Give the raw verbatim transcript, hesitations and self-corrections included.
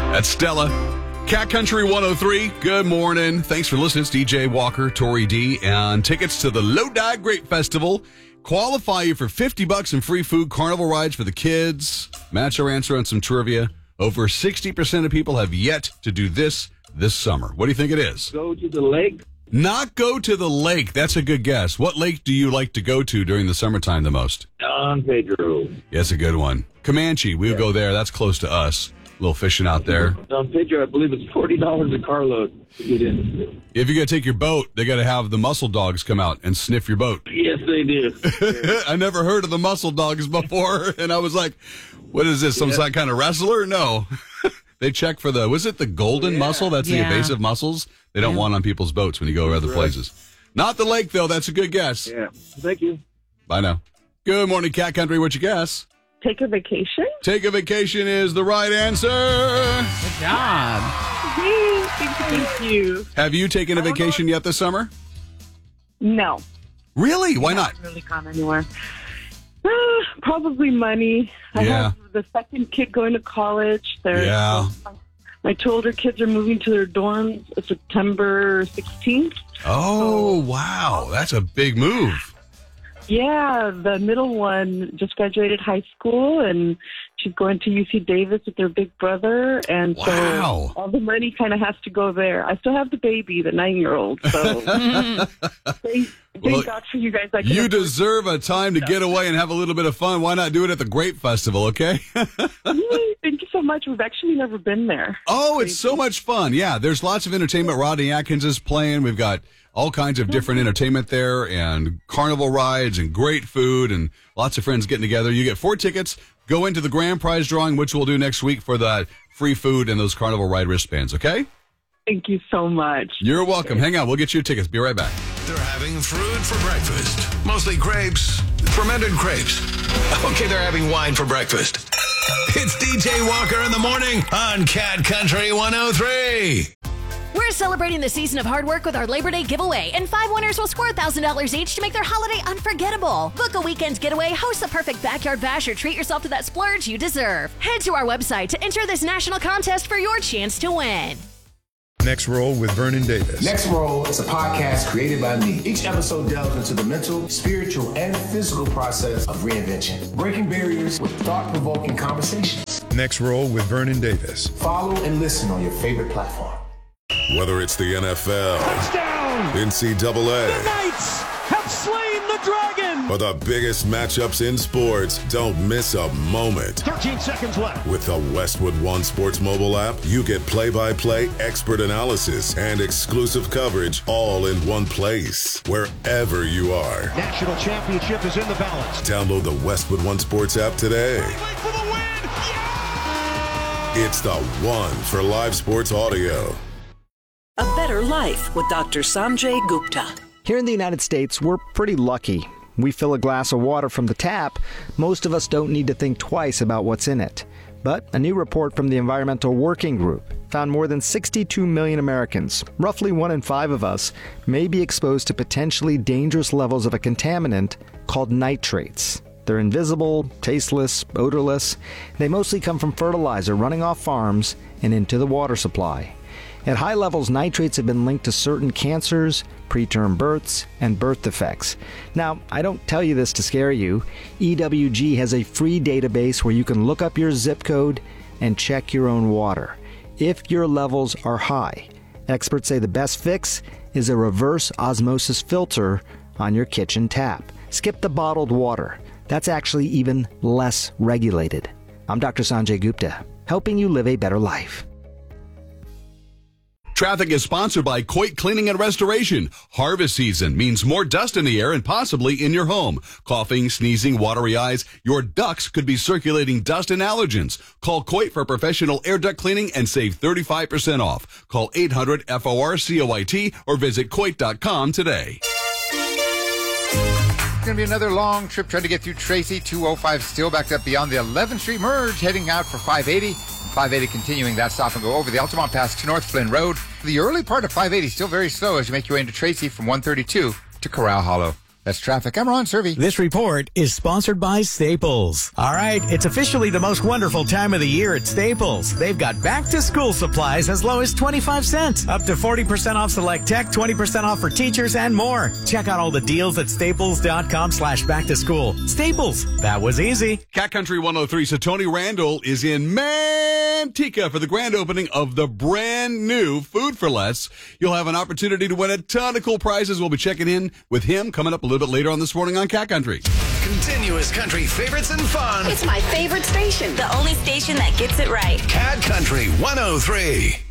That's Stella. Cat Country one oh three, good morning. Thanks for listening. It's D J Walker, Tori D, and tickets to the Lodi Grape Festival qualify you for fifty bucks in free food, carnival rides for the kids. Match our answer on some trivia. Over sixty percent of people have yet to do this this summer. What do you think it is? Go to the lake. Not go to the lake. That's a good guess. What lake do you like to go to during the summertime the most? Don Pedro. Yes, a good one. Comanche, we'll yeah. go there. That's close to us. A little fishing out there. Don Pedro, I believe it's forty dollars a carload to get in. If you're going to take your boat, they got to have the muscle dogs come out and sniff your boat. Yes, they do. I never heard of the muscle dogs before, and I was like, what is this, some yeah. kind of wrestler? No. They check for the, was it the golden yeah. mussel? That's yeah. the invasive mussels they don't yeah. want on people's boats when you go to other right. places. Not the lake, though. That's a good guess. Yeah. Thank you. Bye now. Good morning, Cat Country. What'd you guess? Take a vacation? Take a vacation is the right answer. Good job. Yay, thank you, thank you. Have you taken a vacation yet this summer? No. Really? Why not? not? Really gone anywhere. Uh, probably money. I yeah. have the second kid going to college. There's, yeah. Uh, my two older kids are moving to their dorms September sixteenth. Oh, so, wow. That's a big move. Yeah, the middle one just graduated high school, and she's going to U C Davis with her big brother, and wow. so all the money kind of has to go there. I still have the baby, the nine-year-old, so thank, thank well, God for you guys. I you deserve a time to get away and have a little bit of fun. Why not do it at the Grape Festival, okay? Yay, thank you so much. We've actually never been there. Oh, it's so much fun. Yeah, there's lots of entertainment. Rodney Atkins is playing. We've got all kinds of different entertainment there and carnival rides and great food and lots of friends getting together. You get four tickets. Go into the grand prize drawing, which we'll do next week for the free food and those carnival ride wristbands, okay? Thank you so much. You're welcome. Hang on. We'll get you tickets. Be right back. They're having fruit for breakfast. Mostly grapes. Fermented grapes. Okay, they're having wine for breakfast. It's D J Walker in the morning on Cat Country one oh three. We're celebrating the season of hard work with our Labor Day giveaway, and five winners will score one thousand dollars each to make their holiday unforgettable. Book a weekend getaway, host the perfect backyard bash, or treat yourself to that splurge you deserve. Head to our website to enter this national contest for your chance to win. Next Roll with Vernon Davis. Next Roll is a podcast created by me. Each episode delves into the mental, spiritual, and physical process of reinvention, breaking barriers with thought-provoking conversations. Next Roll with Vernon Davis. Follow and listen on your favorite platform. Whether it's the N F L, touchdown, N C double A, the Knights have slain the dragon, or the biggest matchups in sports, don't miss a moment. thirteen seconds left. With the Westwood One Sports mobile app, you get play-by-play, expert analysis, and exclusive coverage all in one place, wherever you are. National championship is in the balance. Download the Westwood One Sports app today. For the win. Yeah! It's the one for live sports audio. A better life with Doctor Sanjay Gupta. Here in the United States, we're pretty lucky. We fill a glass of water from the tap. Most of us don't need to think twice about what's in it. But a new report from the Environmental Working Group found more than sixty-two million Americans, roughly one in five of us, may be exposed to potentially dangerous levels of a contaminant called nitrates. They're invisible, tasteless, odorless. They mostly come from fertilizer running off farms and into the water supply. At high levels, nitrates have been linked to certain cancers, preterm births, and birth defects. Now, I don't tell you this to scare you. E W G has a free database where you can look up your zip code and check your own water. If your levels are high, experts say the best fix is a reverse osmosis filter on your kitchen tap. Skip the bottled water. That's actually even less regulated. I'm Doctor Sanjay Gupta, helping you live a better life. Traffic is sponsored by Coit Cleaning and Restoration. Harvest season means more dust in the air and possibly in your home. Coughing, sneezing, watery eyes. Your ducts could be circulating dust and allergens. Call Coit for professional air duct cleaning and save thirty-five percent off. Call eight hundred F O R C O I T or visit coit dot com today. It's going to be another long trip trying to get through Tracy. two oh five still backed up beyond the eleventh Street merge, heading out for five eighty. five eighty continuing that stop and go over the Altamont Pass to North Flynn Road. The early part of five eighty still very slow as you make your way into Tracy from one thirty-two to Corral Hollow. That's traffic. I'm Ron Servey. This report is sponsored by Staples. All right, it's officially the most wonderful time of the year at Staples. They've got back-to-school supplies as low as twenty-five cents, up to forty percent off select tech, twenty percent off for teachers, and more. Check out all the deals at staples.com slash back to school. Staples, that was easy. Cat Country one oh three, so Tony Randall is in Manteca for the grand opening of the brand new Food for Less. You'll have an opportunity to win a ton of cool prizes. We'll be checking in with him coming up a little bit later on this morning on Cat Country. Continuous country favorites and fun. It's my favorite station. The only station that gets it right. Cat Country one oh three.